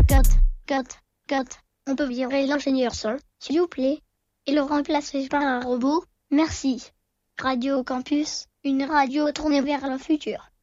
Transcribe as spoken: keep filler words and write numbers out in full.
Cut, cut, cut. On peut virer l'ingénieur son, s'il vous plaît, et le remplacer par un robot. Merci. Radio Campus, une radio tournée vers le futur.